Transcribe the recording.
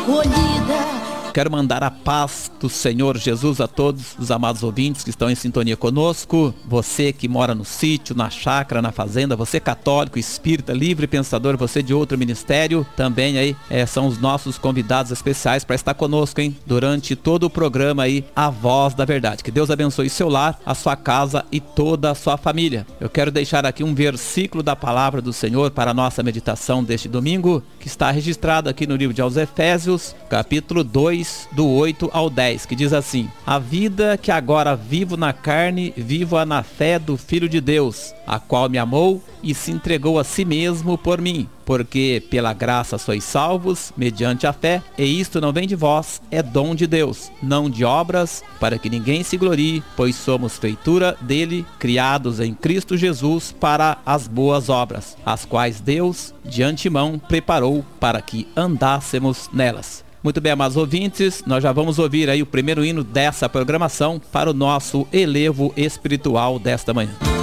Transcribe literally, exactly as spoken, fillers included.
acolhida. Quero mandar a paz do Senhor Jesus a todos os amados ouvintes que estão em sintonia conosco. Você que mora no sítio, na chácara, na fazenda, você católico, espírita, livre pensador, você de outro ministério, também aí é, são os nossos convidados especiais para estar conosco, hein? Durante todo o programa aí, A Voz da Verdade. Que Deus abençoe seu lar, a sua casa e toda a sua família. Eu quero deixar aqui um versículo da palavra do Senhor para a nossa meditação deste domingo, que está registrado aqui no livro de aos Efésios, capítulo dois, do oito ao dez, que diz assim: a vida que agora vivo na carne, vivo-a na fé do Filho de Deus, a qual me amou e se entregou a si mesmo por mim. Porque pela graça sois salvos, mediante a fé, e isto não vem de vós, é dom de Deus, não de obras, para que ninguém se glorie, pois somos feitura dele, criados em Cristo Jesus para as boas obras, as quais Deus de antemão preparou para que andássemos nelas. Muito bem, amados ouvintes, nós já vamos ouvir aí o primeiro hino dessa programação para o nosso elevo espiritual desta manhã.